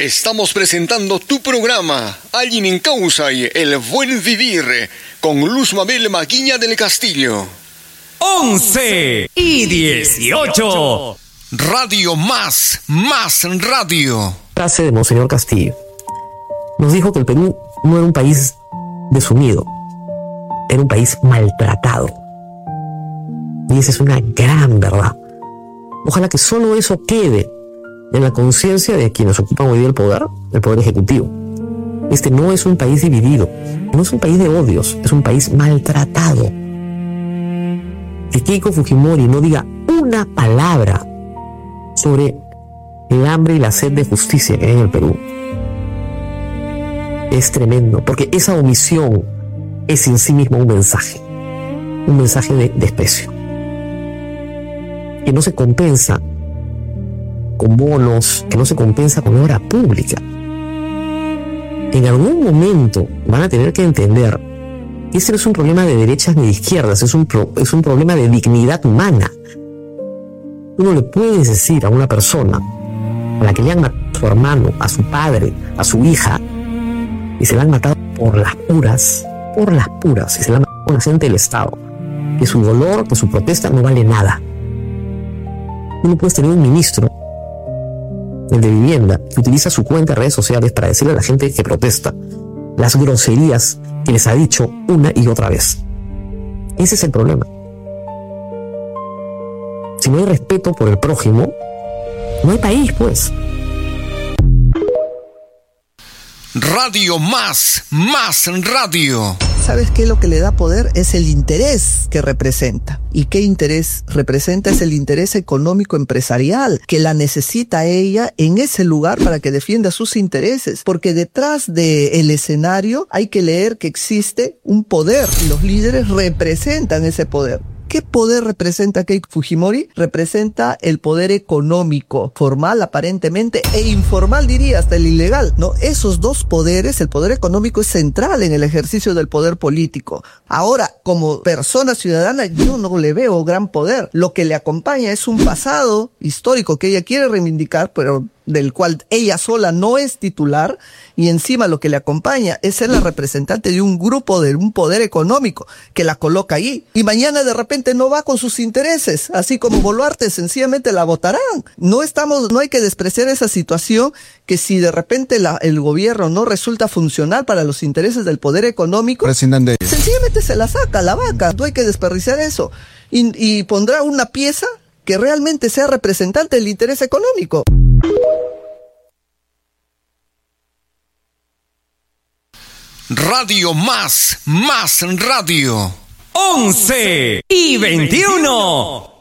Estamos presentando tu programa, Alguien en Causa y El Buen Vivir, con Luz Mabel Maguiña del Castillo. 11:18. Radio más radio. Frase de Monseñor Castillo. Nos dijo que el Perú no era un país desumido, era un país maltratado. Y esa es una gran verdad. Ojalá que solo eso quede en la conciencia de quienes ocupan hoy día el poder ejecutivo. Este no es un país dividido, no es un país de odios, es un país maltratado. Que Keiko Fujimori no diga una palabra sobre el hambre y la sed de justicia que hay en el Perú es tremendo, porque esa omisión es en sí mismo un mensaje de desprecio, que no se compensa con bonos, que no se compensa con obra pública. En algún momento van a tener que entender que ese no es un problema de derechas ni de izquierdas, es un problema de dignidad humana. Tú no le puedes decir a una persona a la que le han matado a su hermano, a su padre, a su hija, y se la han matado por las puras, y se la han matado con la gente del Estado, que su dolor, que su protesta no vale nada. Tú no puedes tener un ministro, el de vivienda, que utiliza su cuenta de redes sociales para decirle a la gente que protesta las groserías que les ha dicho una y otra vez. Ese es el problema. Si no hay respeto por el prójimo, no hay país, pues. Radio más radio. ¿Sabes qué? Lo que le da poder es el interés que representa. ¿Y qué interés representa? Es el interés económico empresarial, que la necesita ella en ese lugar para que defienda sus intereses. Porque detrás del escenario hay que leer que existe un poder y los líderes representan ese poder. ¿Qué poder representa Keiko Fujimori? Representa el poder económico, formal aparentemente, e informal diría, hasta el ilegal. No, esos dos poderes, el poder económico es central en el ejercicio del poder político. Ahora, como persona ciudadana, yo no le veo gran poder. Lo que le acompaña es un pasado histórico que ella quiere reivindicar, pero del cual ella sola no es titular, y encima lo que le acompaña es ser la representante de un grupo, de un poder económico que la coloca ahí, y mañana de repente no va con sus intereses, así como Boluarte, sencillamente la votarán. No hay que despreciar esa situación, que si de repente el gobierno no resulta funcional para los intereses del poder económico, sencillamente se la saca la vaca. No hay que desperdiciar eso, y pondrá una pieza que realmente sea representante del interés económico. Radio más radio. 11:21.